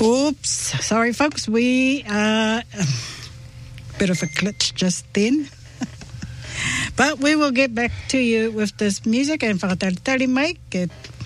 Oops. Sorry, folks. We bit of a glitch just then. But we will get back to you with this music and whakatalitali mai ke